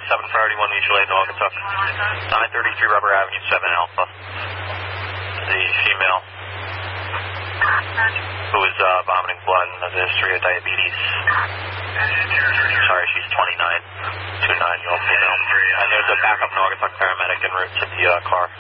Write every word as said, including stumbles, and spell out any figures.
seven priority one mutual aid, Naugatuck. nine thirty-three Rubber Avenue, seven Alpha. The female who is uh, vomiting blood and has a history of diabetes. Sorry, she's twenty-nine. two nine-year-old female. And there's a backup Naugatuck paramedic en route to the uh, car.